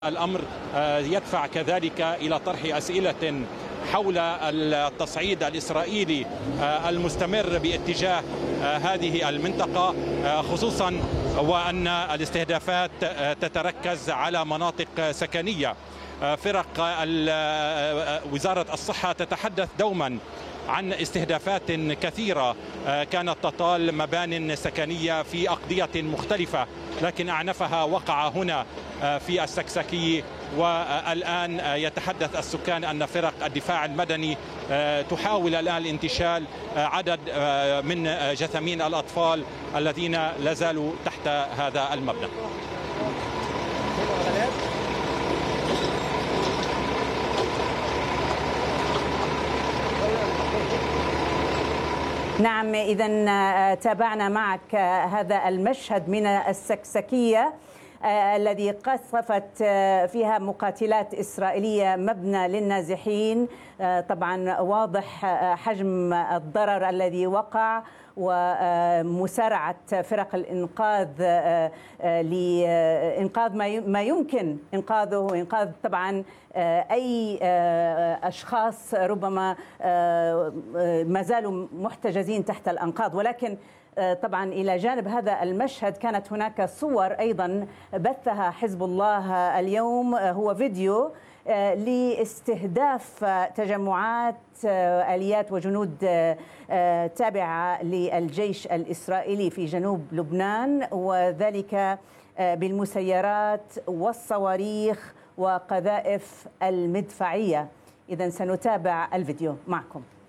الأمر يدفع كذلك إلى طرح أسئلة حول التصعيد الإسرائيلي المستمر باتجاه هذه المنطقة، خصوصا وأن الاستهدافات تتركز على مناطق سكنية. فرق وزارة الصحة تتحدث دوما عن استهدافات كثيرة كانت تطال مبان سكنية في أقضية مختلفة، لكن أعنفها وقع هنا في السكسكي. والآن يتحدث السكان أن فرق الدفاع المدني تحاول الآن الانتشال عدد من جثمين الأطفال الذين لا زالوا تحت هذا المبنى. نعم، إذن تابعنا معك هذا المشهد من السكسكية الذي قصفت فيها مقاتلات إسرائيلية مبنى للنازحين. طبعا واضح حجم الضرر الذي وقع ومسارعة فرق الإنقاذ لإنقاذ ما يمكن إنقاذه، وإنقاذ طبعا أي أشخاص ربما ما زالوا محتجزين تحت الأنقاض. ولكن طبعا إلى جانب هذا المشهد كانت هناك صور أيضا بثها حزب الله اليوم، هو فيديو لاستهداف تجمعات آليات وجنود تابعة للجيش الإسرائيلي في جنوب لبنان، وذلك بالمسيرات والصواريخ وقذائف المدفعية. إذن سنتابع الفيديو معكم.